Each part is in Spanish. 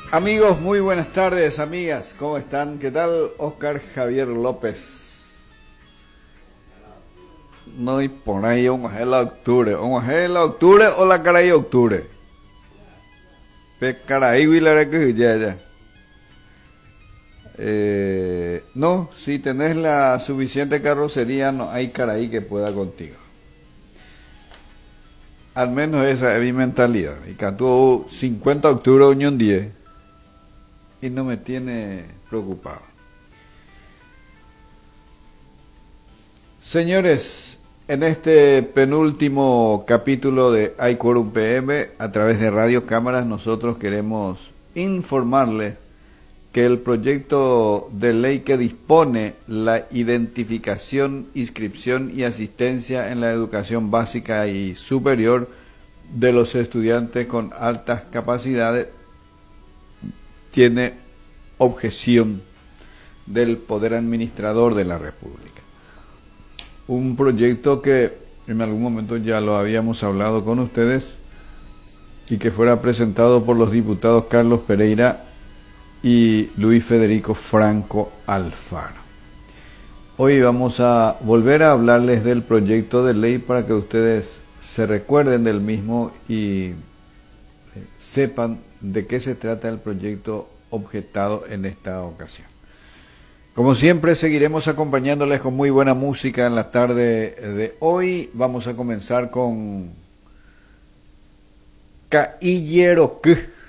Amigos, muy buenas tardes, amigas, ¿cómo están? ¿Qué tal? Oscar Javier López. No, y por ahí un de octubre o la cara de octubre. Pe caray, la que ya. No, si tenés la suficiente carrocería, no hay caray que pueda contigo. Al menos esa es mi mentalidad. Y cantó 50 de octubre, unión 10. Y no me tiene preocupado. Señores, en este penúltimo capítulo de Hay Quórum PM, a través de Radio Cámaras, nosotros queremos informarles que el proyecto de ley que dispone la identificación, inscripción y asistencia en la educación básica y superior de los estudiantes con altas capacidades tiene objeción del Poder Administrador de la República. Un proyecto que en algún momento ya lo habíamos hablado con ustedes y que fuera presentado por los diputados Carlos Pereira y Luis Federico Franco Alfaro. Hoy vamos a volver a hablarles del proyecto de ley para que ustedes se recuerden del mismo y sepan de qué se trata el proyecto objetado en esta ocasión. Como siempre, seguiremos acompañándoles con muy buena música en la tarde de hoy. Vamos a comenzar con Cailleroc.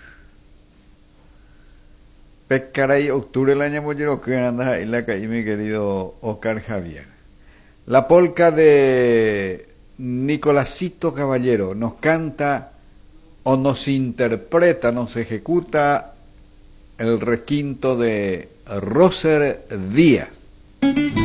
Pescaray, octubre el año Moyeroc, andas ahí la calle, mi querido Oscar Javier. La polca de Nicolásito Caballero nos canta o nos interpreta, nos ejecuta el requinto de Roser Díaz.